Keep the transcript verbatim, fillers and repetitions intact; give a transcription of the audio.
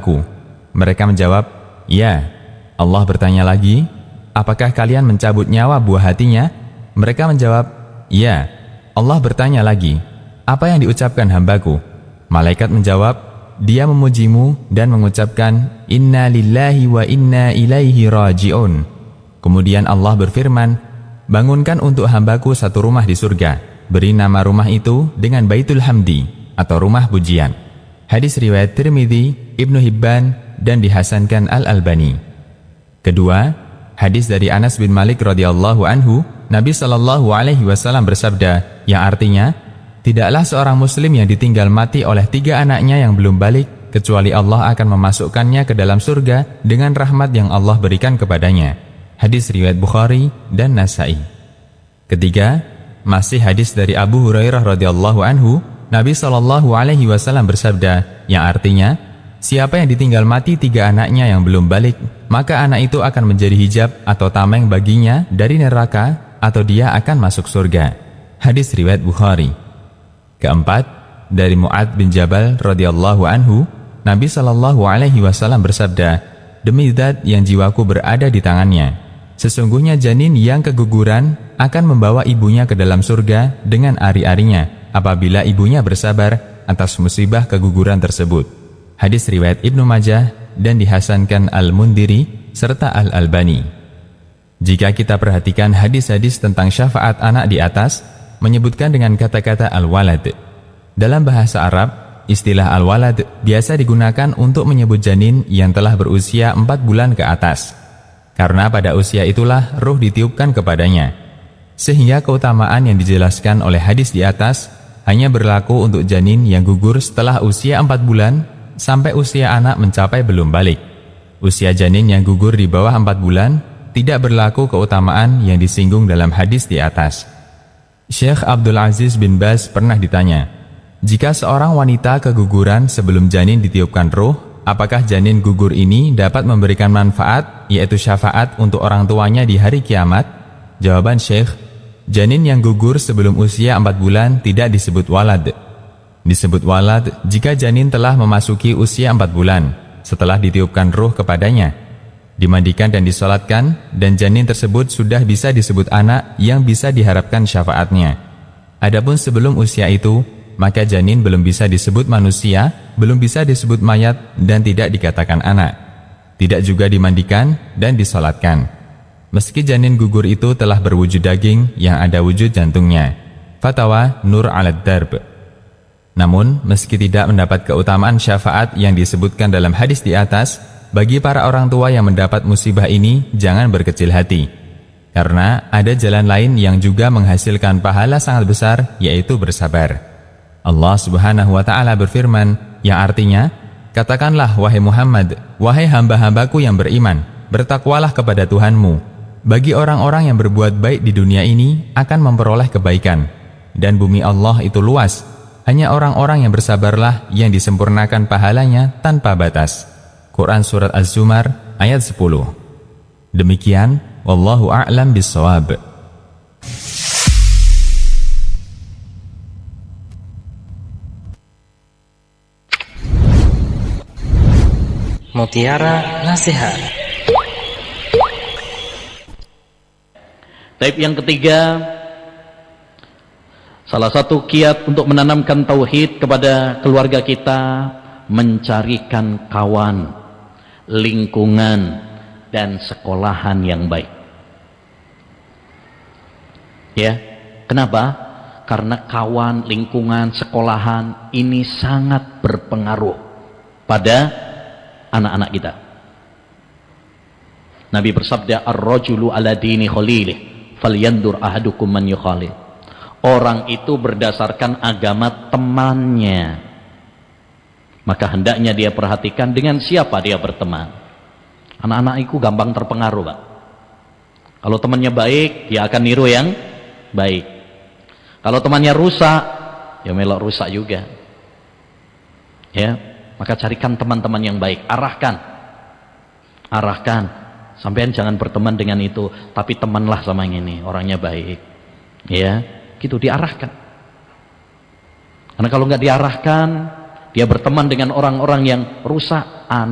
hambaku? Mereka menjawab, ya. Allah bertanya lagi, apakah kalian mencabut nyawa buah hatinya? Mereka menjawab, ya. Allah bertanya lagi, apa yang diucapkan hambaku? Malaikat menjawab, dia memujimu dan mengucapkan, inna lillahi wa inna ilaihi raji'un. Kemudian Allah berfirman, bangunkan untuk hambaku satu rumah di surga. Beri nama rumah itu dengan Baitul Hamdi atau rumah pujian. Hadis riwayat Tirmidzi, Ibnu Hibban, dan dihasankan Al-Albani. Kedua, hadis dari Anas bin Malik radhiyallahu anhu, Nabi sallallahu alaihi wasallam bersabda, yang artinya, tidaklah seorang muslim yang ditinggal mati oleh tiga anaknya yang belum balik, kecuali Allah akan memasukkannya ke dalam surga dengan rahmat yang Allah berikan kepadanya. Hadis riwayat Bukhari dan Nasai. Ketiga, masih hadis dari Abu Hurairah radhiyallahu anhu, Nabi sallallahu alaihi wasallam bersabda, yang artinya, siapa yang ditinggal mati tiga anaknya yang belum balik, maka anak itu akan menjadi hijab atau tameng baginya dari neraka, atau dia akan masuk surga. Hadis riwayat Bukhari. Keempat, dari Mu'adz bin Jabal radhiyallahu anhu, Nabi sallallahu alaihi wasallam bersabda, demi zat yang jiwaku berada di tangannya, sesungguhnya janin yang keguguran akan membawa ibunya ke dalam surga dengan ari-arinya apabila ibunya bersabar atas musibah keguguran tersebut. Hadis riwayat Ibnu Majah dan dihasankan Al-Mundhiri serta Al-Albani. Jika kita perhatikan hadis-hadis tentang syafaat anak di atas, menyebutkan dengan kata-kata al-walad. Dalam bahasa Arab, istilah al-walad biasa digunakan untuk menyebut janin yang telah berusia empat bulan ke atas. Karena pada usia itulah ruh ditiupkan kepadanya. Sehingga keutamaan yang dijelaskan oleh hadis di atas hanya berlaku untuk janin yang gugur setelah usia empat bulan sampai usia anak mencapai belum balik. Usia janin yang gugur di bawah empat bulan tidak berlaku keutamaan yang disinggung dalam hadis di atas. Syekh Abdul Aziz bin Baz pernah ditanya, jika seorang wanita keguguran sebelum janin ditiupkan ruh, apakah janin gugur ini dapat memberikan manfaat, yaitu syafaat untuk orang tuanya di hari kiamat? Jawaban Syekh, janin yang gugur sebelum usia empat bulan tidak disebut walad. Disebut walad jika janin telah memasuki usia empat bulan, setelah ditiupkan ruh kepadanya, dimandikan dan disolatkan, dan janin tersebut sudah bisa disebut anak yang bisa diharapkan syafaatnya. Adapun sebelum usia itu, maka janin belum bisa disebut manusia, belum bisa disebut mayat, dan tidak dikatakan anak. Tidak juga dimandikan dan disolatkan. Meski janin gugur itu telah berwujud daging yang ada wujud jantungnya. Fatwa Nur al-Darb. Namun, meski tidak mendapat keutamaan syafaat yang disebutkan dalam hadis di atas, bagi para orang tua yang mendapat musibah ini, jangan berkecil hati. Karena ada jalan lain yang juga menghasilkan pahala sangat besar, yaitu bersabar. Allah subhanahu wa ta'ala berfirman, yang artinya, katakanlah wahai Muhammad, wahai hamba-hambaku yang beriman, bertakwalah kepada Tuhanmu. Bagi orang-orang yang berbuat baik di dunia ini akan memperoleh kebaikan. Dan bumi Allah itu luas, hanya orang-orang yang bersabarlah yang disempurnakan pahalanya tanpa batas. Quran Surat Az-Zumar ayat sepuluh. Demikian, wallahu a'lam bissawab. Mutiara Nasihat. Taib yang ketiga, salah satu kiat untuk menanamkan tauhid kepada keluarga kita, mencarikan kawan, lingkungan, dan sekolahan yang baik. Ya, kenapa? Karena kawan, lingkungan, sekolahan ini sangat berpengaruh pada anak-anak kita. Nabi bersabda, ar-rajulu ala dini khalilih falyandur ahadukum man yukhalil. Orang itu berdasarkan agama temannya, maka hendaknya dia perhatikan dengan siapa dia berteman. Anak-anak itu gampang terpengaruh, Pak. Kalau temannya baik, dia akan niru yang baik. Kalau temannya rusak, ya melok rusak juga. Ya, maka carikan teman-teman yang baik, arahkan. Arahkan. Sampean jangan berteman dengan itu, tapi temanlah sama yang ini, orangnya baik. Ya, gitu diarahkan. Karena kalau nggak diarahkan, dia berteman dengan orang-orang yang rusak,